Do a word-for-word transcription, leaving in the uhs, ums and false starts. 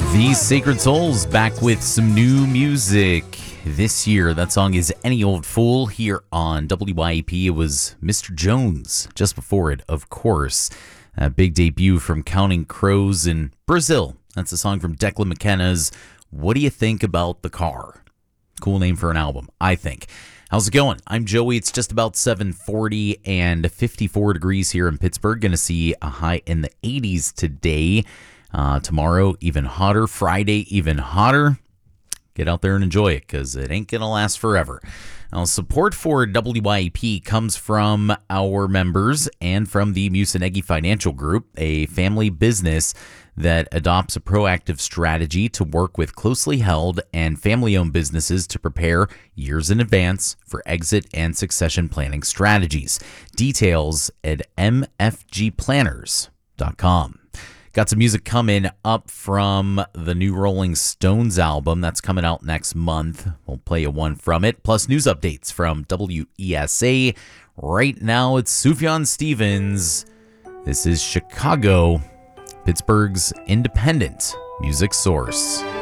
The Sacred Souls back with some new music this year. That song is Any Old Fool here on W Y A P. It was Mister Jones just before it, of course. A big debut from Counting Crows in Brazil. That's a song from Declan McKenna's What Do You Think About the Car? Cool name for an album, I think. How's it going? I'm Joey. It's just about seven forty and fifty-four degrees here in Pittsburgh. Going to see a high in the eighties today. Uh, tomorrow, even hotter. Friday, even hotter. Get out there and enjoy it because it ain't going to last forever. Now, support for W Y A P comes from our members and from the Musanegi Financial Group, a family business that adopts a proactive strategy to work with closely held and family-owned businesses to prepare years in advance for exit and succession planning strategies. Details at m f g planners dot com. Got some music coming up from the new Rolling Stones album that's coming out next month. We'll play you one from it, plus news updates from W E S A. Right now, it's Sufjan Stevens. This is Chicago, Pittsburgh's independent music source.